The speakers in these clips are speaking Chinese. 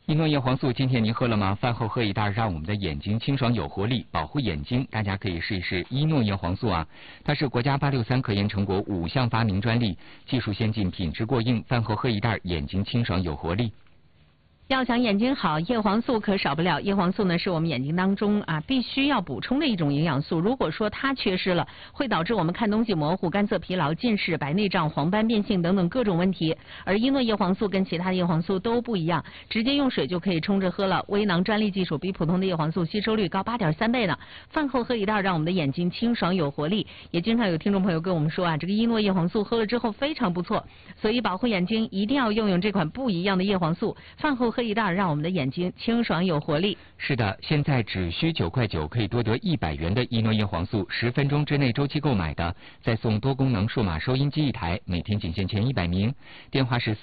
一诺叶黄素，今天您喝了吗？饭后喝一袋，让我们的眼睛清爽有活力，保护眼睛。大家可以试一试一诺叶黄素啊，它是国家863科研成果5项发明专利，技术先进，品质过硬。饭后喝一袋，眼睛清爽有活力。 要想眼睛好，叶黄素可少不了。叶黄素呢，是我们眼睛当中必须要补充的一种营养素。如果说它缺失了，会导致我们看东西模糊、干涩、疲劳、近视、白内障、黄斑变性等等各种问题。而一诺叶黄素跟其他的叶黄素都不一样，直接用水就可以冲着喝了。微囊专利技术，比普通的叶黄素吸收率高8.3倍呢。饭后喝一袋，让我们的眼睛清爽有活力。也经常有听众朋友跟我们说这个一诺叶黄素喝了之后非常不错，所以保护眼睛一定要用这款不一样的叶黄素。饭后喝一袋，让我们的眼睛清爽有活力。 是的，现在只需9块9，可以多得100元的一诺叶黄素，10分钟之内周期购买的，再送多功能数码收音机1台，每天仅限前100名。电话是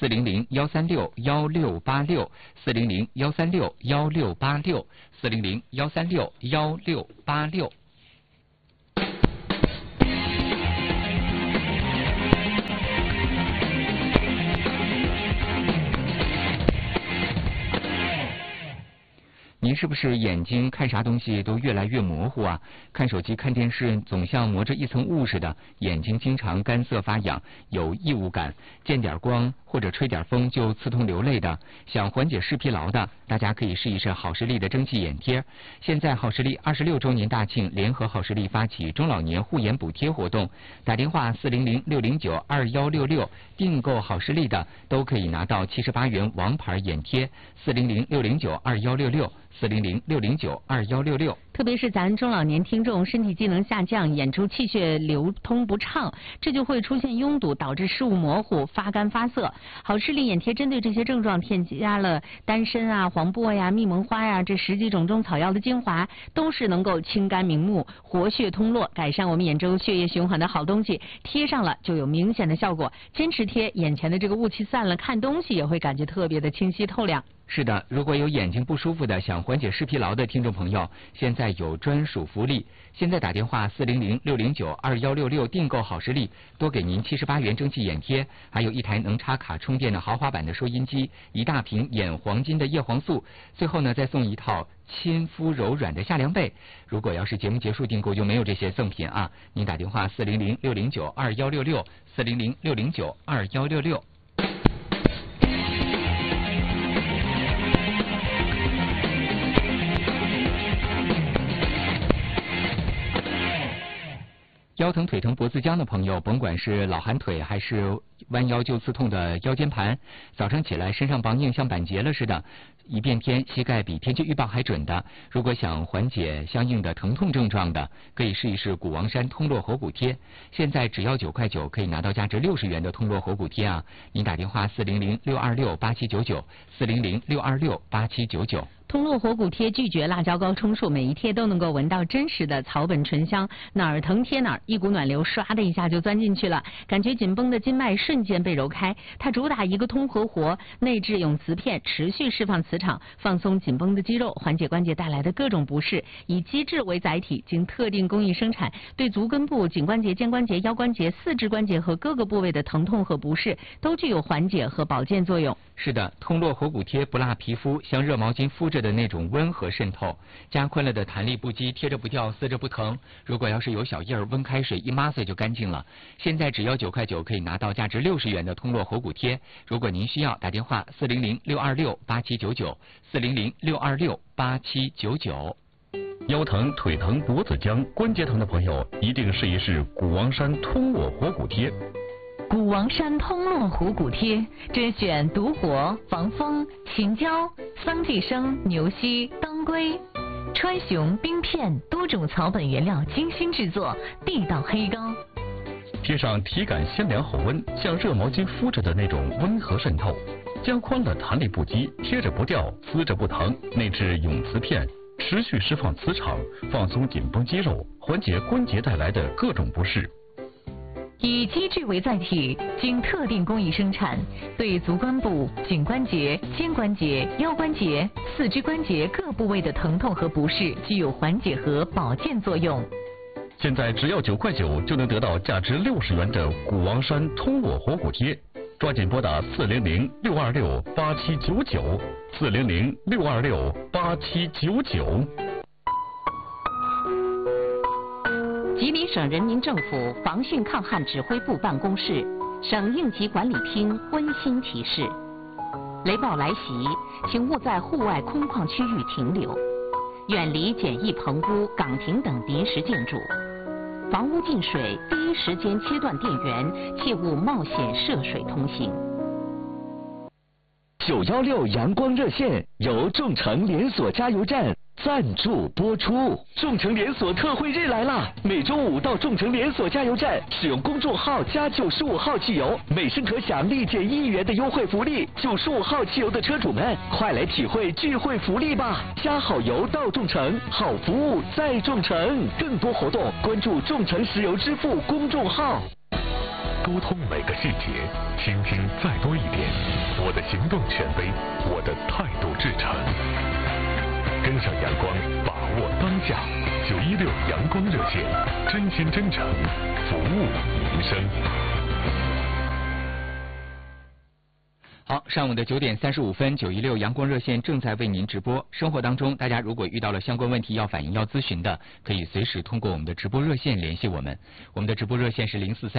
400-136-1686，400-136-1686，400-136-1686。您是不是眼睛看啥东西都越来越模糊啊？看手机、看电视总像磨着一层雾似的，眼睛经常干涩发痒，有异物感，见点光或者吹点风就刺痛流泪的。想缓解视疲劳的，大家可以试一试好视力的蒸汽眼贴。现在好视力26周年大庆，联合好视力发起中老年护眼补贴活动，打电话400-609-2166订购好视力的都可以拿到78元王牌眼贴。400-609-2166，400-609-2166。 特别是咱中老年听众身体机能下降，眼周气血流通不畅，这就会出现拥堵，导致视物模糊、发干发涩。好视力眼贴针对这些症状添加了丹参黄柏蜜蒙花这10几种中草药的精华，都是能够清肝明目、活血通络、改善我们眼周血液循环的好东西。贴上了就有明显的效果，坚持贴，眼前的这个雾气散了，看东西也会感觉特别的清晰透亮。 是的，如果有眼睛不舒服的，想缓解视疲劳的听众朋友，现在有专属福利。现在打电话400-609-2166订购好视力，多给您78元蒸汽眼贴，还有1台能插卡充电的豪华版的收音机，1大瓶眼黄金的叶黄素，最后呢再送一套亲肤柔软的夏凉被。如果要是节目结束订购就没有这些赠品啊，您打电话400-609-2166，400-609-2166。腰疼、腿疼、脖子僵的朋友，甭管是老寒腿还是弯腰就刺痛的腰间盘，早上起来身上绑硬像板结了似的，一变天膝盖比天气预报还准的，如果想缓解相应的疼痛症状的，可以试一试谷王山通络活骨贴。现在只要9块9，可以拿到价值60元的通络活骨贴啊！您打电话400-626-8799，400-626-8799。 通络活骨贴拒绝辣椒膏充数，每一贴都能够闻到真实的草本醇香，哪儿疼贴哪儿，一股暖流唰的一下就钻进去了，感觉紧绷的筋脉瞬间被揉开。它主打一个通和活，内置永磁片，持续释放磁场，放松紧绷的肌肉，缓解关节带来的各种不适。以机制为载体，经特定工艺生产，对足根部、颈关节、肩关节、腰关节、四肢关节和各个部位的疼痛和不适都具有缓解和保健作用。 是的，通络活骨贴不辣皮肤，像热毛巾敷着的那种温和渗透，加宽了的弹力不羁，贴着不掉，撕着不疼。如果要是有小印儿，温开水一抹碎就干净了。现在只要9块9，可以拿到价值60元的通络活骨贴。如果您需要，打电话400-626-8799，400-626-8799。 腰疼、腿疼、脖子僵、关节疼的朋友，一定试一试谷王山通络活骨贴。 谷王山通络活骨贴甄选独活、防风、秦椒、桑寄生、牛膝、当归、川芎、冰片多种草本原料精心制作，地道黑膏。 贴上体感鲜凉后温，像热毛巾敷着的那种温和渗透，加宽了弹力不羁，贴着不掉，撕着不疼，内置永磁片，持续释放磁场，放松紧绷肌肉，缓解关节带来的各种不适。 以机制为载体，经特定工艺生产，对足关部、颈关节、肩关节、腰关节、四肢关节各部位的疼痛和不适具有缓解和保健作用。 现在只要9块9就能得到价值60元的谷王山通络活骨贴， 抓紧拨打400-626-8799，400-626-8799。 吉林省人民政府防汛抗旱指挥部办公室、省应急管理厅温馨提示：雷暴来袭，请勿在户外空旷区域停留，远离简易棚屋、岗亭等临时建筑。房屋进水，第一时间切断电源，切勿冒险涉水通行。 916阳光热线由众诚连锁加油站赞助播出。众诚连锁特惠日来啦！每周5到众诚连锁加油站使用公众号加95号汽油，每升可享立减1元的优惠福利。95号汽油的车主们，快来体会聚会福利吧！加好油到众诚，好服务在众诚。更多活动关注众诚石油支付公众号。 沟通每个细节，倾听再多一点。我的行动权威，我的态度至诚。跟上阳光，把握当下。916阳光热线，真心真诚，服务民生。 好，上午的9点35分，916阳光热线正在为您直播。生活当中，大家如果遇到了相关问题要反映、要咨询的，可以随时通过我们的直播热线联系我们。我们的直播热线是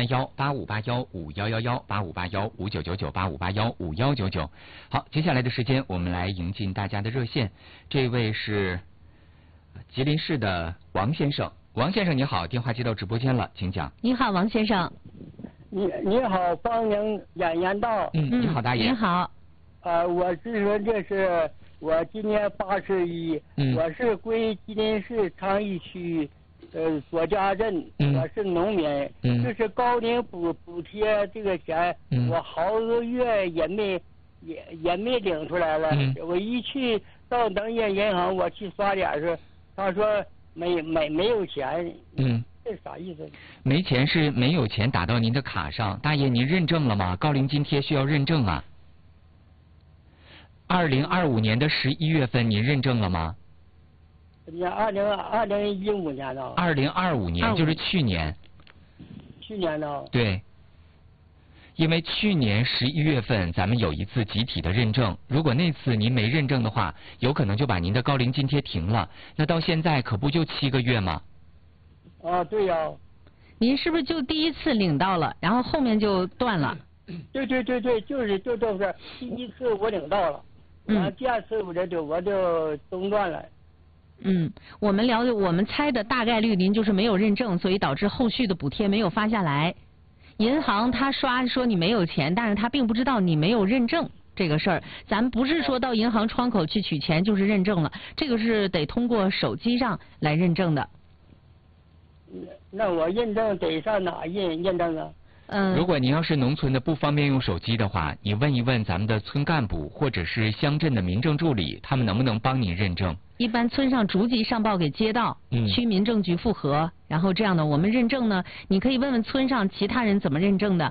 0431-8581-5111-8581-5999-8581-5199。好，接下来的时间我们来迎进大家的热线。这位是吉林市的王先生，王先生你好，电话接到直播间了，请讲。 你好，王先生。 你好，方宁演员道。 你好，大爷。 你好。 我是说这是我今年81，我是归吉林市昌邑区左家镇，我是农民，就是高龄补贴这个钱，我好多月也没领出来了。我一去到农业银行，我去刷点时，他说没有钱。这啥意思？ 没钱是没有钱打到您的卡上，大爷您认证了吗？高龄津贴需要认证啊。2025年的11月份您认证了吗 ？2015年呢 ？2025年就是去年。 去年呢？ 对。因为去年11月份咱们有一次集体的认证，如果那次您没认证的话，有可能就把您的高龄津贴停了。那到现在可不就7个月吗？ 对呀。 您是不是就第一次领到了，然后后面就断了？ 对，就是第一次我领到了，然后第二次我就中断了。 我们了解，我们猜的大概率您就是没有认证，所以导致后续的补贴没有发下来。银行他刷说你没有钱，但是他并不知道你没有认证这个事儿。咱们不是说到银行窗口去取钱就是认证了，这个是得通过手机上来认证的。 那我认证得上哪认证啊？ 如果您要是农村的不方便用手机的话，你问一问咱们的村干部或者是乡镇的民政助理，他们能不能帮您认证？ 一般村上逐级上报给街道、区民政局复核，然后这样的我们认证呢，你可以问问村上其他人怎么认证的。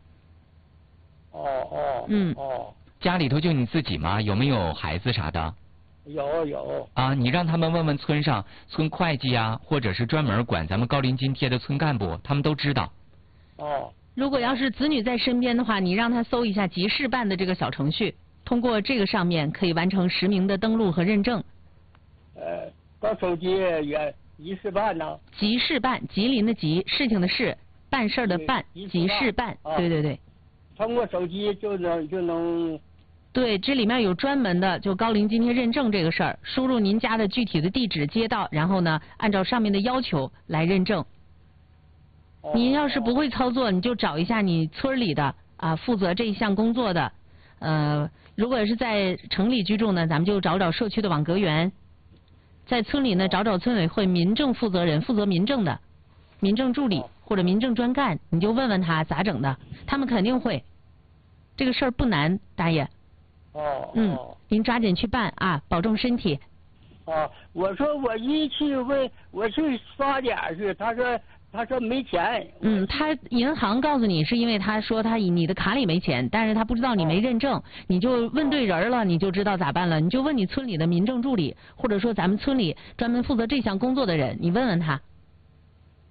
家里头就你自己吗？有没有孩子啥的？ 有。 你让他们问问村上、村会计啊，或者是专门管咱们高龄津贴的村干部，他们都知道。 如果要是子女在身边的话，你让他搜一下集市办的这个小程序，通过这个上面可以完成实名的登录和认证。 到手机也集市办呢？ 集市办，吉林的集，事情的事，办事的办，集市办。对。 通过手机就能。 对，这里面有专门的就高龄津贴认证这个事儿，输入您家的具体的地址、街道，然后呢，按照上面的要求来认证。您要是不会操作，你就找一下你村里的负责这一项工作的。如果是在城里居住呢，咱们就找社区的网格员；在村里呢，找村委会民政负责人，负责民政的民政助理或者民政专干，你就问问他咋整的，他们肯定会。这个事儿不难，大爷。您抓紧去办啊，保重身体。 我说我一去问，我去刷点去，他说没钱。 他银行告诉你是因为他说你的卡里没钱，但是他不知道你没认证，你就问对人了，你就知道咋办了。你就问你村里的民政助理，或者说咱们村里专门负责这项工作的人，你问问他。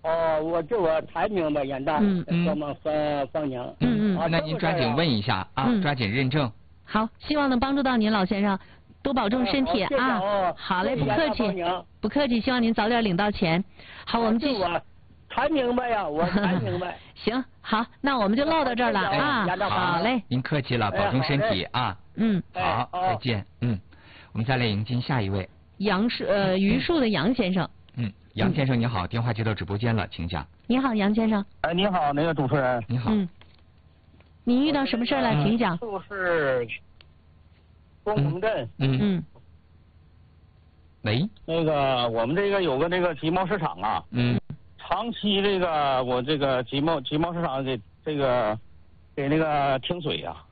哦，我谈明白，严大帮忙放娘。 那您抓紧问一下啊，抓紧认证。 好，希望能帮助到您，老先生，多保重身体啊。好嘞，不客气，不客气，希望您早点领到钱。好，我们继续。 谈明白呀，我谈明白。 行，好，那我们就唠到这儿了啊。好嘞， 您客气了，保重身体啊。好，再见。我们再来迎接下一位。 榆树的杨先生。 杨先生你好，电话接到直播间了，请讲。 你好，杨先生。 哎，你好，那个主持人。 你好。 你遇到什么事了？请讲。 就是工棚镇。 喂。 那个我们这个有个那个集贸市场啊。长期这个我这个集贸市场给那个停水呀。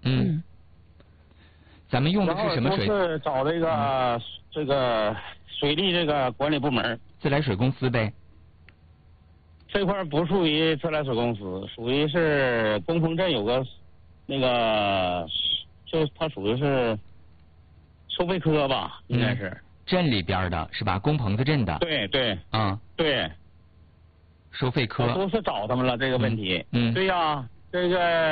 咱们用的是什么水？ 是找这个水利这个管理部门。 自来水公司呗。 这块不属于自来水公司，属于是工棚镇有个那个，就它属于是收费科吧，应该是。 镇里边的是吧？工棚子镇的。 对。 对。收费科。 都是找他们了这个问题。对呀，这个。